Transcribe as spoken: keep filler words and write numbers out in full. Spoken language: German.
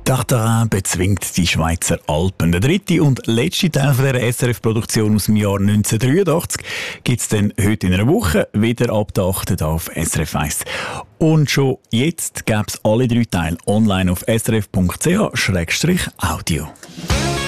Tartarin bezwingt die Schweizer Alpen. Der dritte und letzte Teil von dieser S R F-Produktion aus dem Jahr neunzehnhundertdreiundachtzig gibt es dann heute in einer Woche wieder ab der achten auf S R F eins. Und schon jetzt gäbe es alle drei Teile online auf s r f punkt c h slash audio.